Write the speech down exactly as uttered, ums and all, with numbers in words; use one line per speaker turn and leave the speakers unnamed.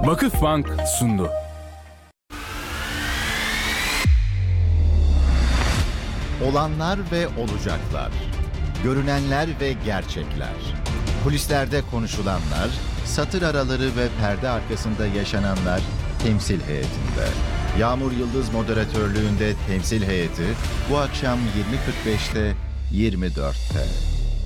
Vakıfbank sundu.
Olanlar ve olacaklar. Görünenler ve gerçekler. Kulislerde konuşulanlar, satır araları ve perde arkasında yaşananlar temsil heyetinde. Yağmur Yıldız moderatörlüğünde temsil heyeti bu akşam yirmi kırk beşte yirmi dörtte.